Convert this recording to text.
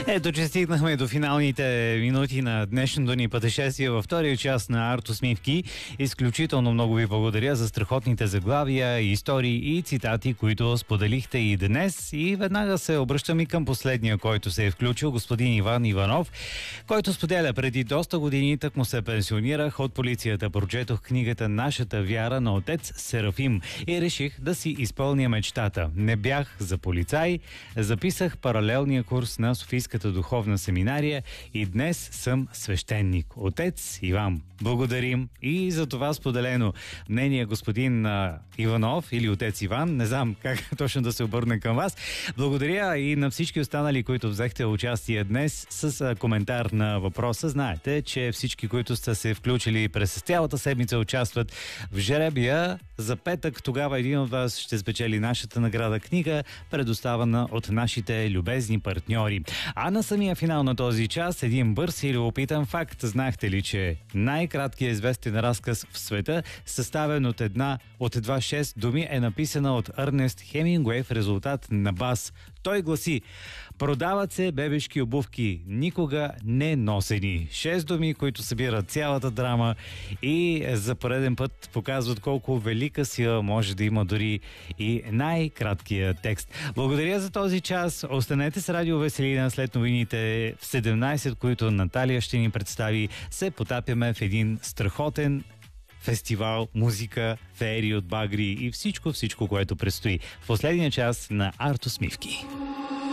Ето, че стигнахме до финалните минути на днешното ни пътешествие във втория част на Артусмивки. Изключително много ви благодаря за страхотните заглавия, истории и цитати, които споделихте и днес. И веднага се обръщам и към последния, който се е включил, господин Иван Иванов, който споделя: преди доста години, так му се пенсионирах от полицията, прочетох книгата "Нашата вяра" на отец Серафим и реших да си изпълня мечтата. Не бях за полицай, записах паралелния курс на Софийската духовна семинария и днес съм свещеник. Отец Иван, благодарим и за това споделено мнение, господин Иванов или отец Иван. Не знам как точно да се обърна към вас. Благодаря и на всички останали, които взехте участие днес с коментар на въпроса. Знаете, че всички, които сте се включили през цялата седмица, участват в жребия. За петък тогава един от вас ще спечели нашата награда книга, предоставена от нашите любезни партньори. А на самия финал на този час един бърз и любопитен факт. Знахте ли, че най-краткият известен разказ в света, съставен от едва 6 думи, е написана от Ернест Хемингуей в резултат на бас? Той гласи: продават се бебешки обувки, никога не носени. 6 думи, които събират цялата драма и за пореден път показват колко велика сила може да има дори и най-краткия текст. Благодаря за този час. Останете с Радио Веселина. След новините в 17, които Наталия ще ни представи, се потапяме в един страхотен фестивал, музика, феери от багри и всичко, което предстои в последния час на Артусмивки.